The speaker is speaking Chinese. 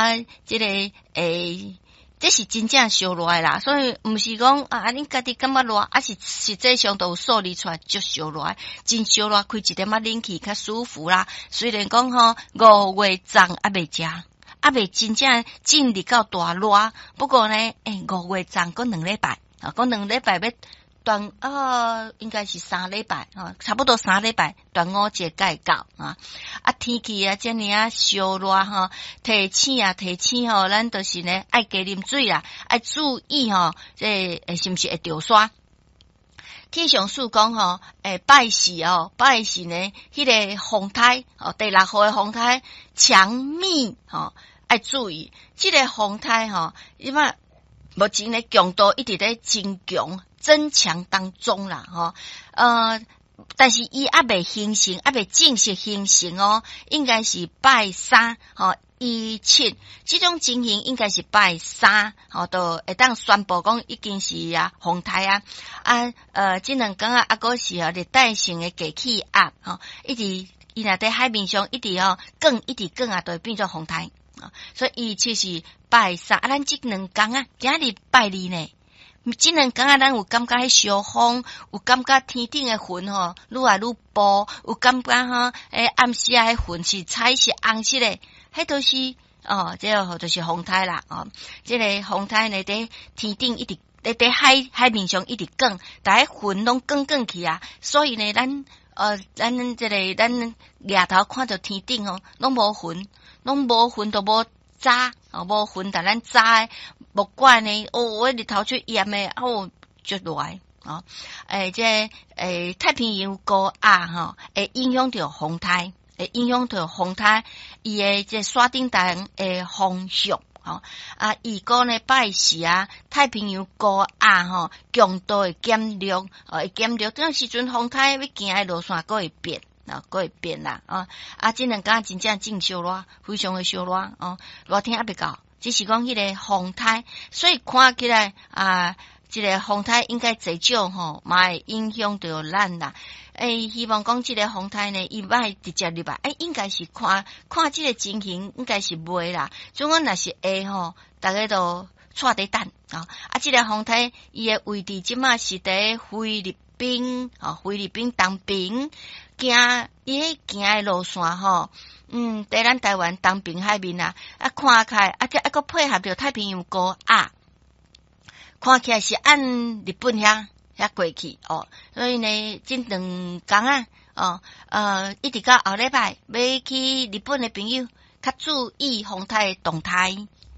这个这是真正烧热的啦，所以毋是讲恁家己感觉热，是实际上都有数字出来就烧热，真烧热开一点冷气较舒服啦。虽然讲5月粽未食。未真正进入到大热，不过呢，5月粽过2礼拜，过2礼拜要端应该是3礼拜差不多3礼拜，端午节该到天气这样烧热提醒咱就是呢爱加啉水啦，爱注意这是不是会掉沙？气象署讲拜四呢，迄个风台第6号的风台强密爱注意，这个风台因为目前的强度一直在增强当中啦但是伊未形成，未正式形成应该是拜317这种情形应该是拜3都会当宣布讲已经是风台这两天还阁是热带性的低气压一直伊若在海面上一直一直都会变做风台所以伊就是拜3咱这两天今日拜2呢。这两天咱有感觉迄烧风，有感觉天顶的云愈来愈薄，有感觉暗时迄云是彩色红色的，迄都是这个就是风台啦这个风台呢在天顶一直在海面上一直降，但迄云拢降去所以呢咱这个咱抬头看到天顶拢无云都无早无云，但咱早无管呢我日头出炎的就来这太平洋高压会影响到风台，伊的这山顶带的风向预估呢拜四太平洋高压强度会减弱，这时阵风台要行的路线会变。啦这两天真正烧热，非常的烧热热天未到，只是讲迄个风台，所以看起来这个风台应该最少嘛会影响到咱啦。希望讲这个风台呢，伊歹直接入来，应该是看这个情形，应该是袂啦。总讲若是会大家都带在等这个风台伊的位置即马是在菲律宾东边。伊行的路线在咱台湾东边海面看起来还个配合着太平洋高压，看起来是按日本遐过去所以呢，这两天一直到后礼拜要去日本的朋友，较注意风台的动态